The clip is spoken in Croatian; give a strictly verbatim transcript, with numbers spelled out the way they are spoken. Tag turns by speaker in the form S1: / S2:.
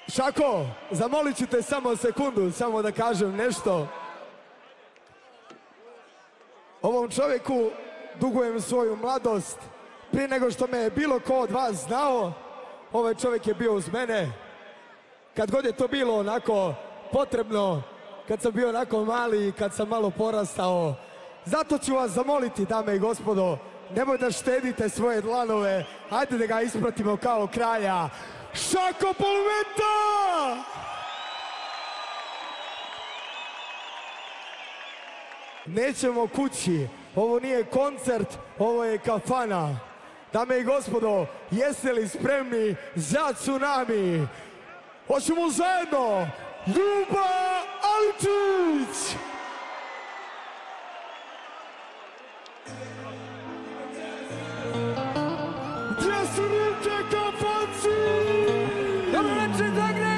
S1: Šako, zamolit ću te samo sekundu, samo da kažem nešto. Ovom čovjeku dugujem svoju mladost. Prije nego što me je bilo ko od vas znao, ovaj čovjek je bio uz mene. Kad god je to bilo onako potrebno, kad sam bio onako mali i kad sam malo porastao. Zato ću vas zamoliti, dame i gospodo, nemoj da štedite svoje dlanove, hajde da ga ispratimo kao kralja. Šako Polumenta! Nećemo kući, ovo nije koncert, ovo je kafana. Dame i gospodo, jeste li spremni za tsunami? Hoćemo zajedno, Ljuba Alčić! Gdje su ruke kafanci? Dobro večer, Zagreb!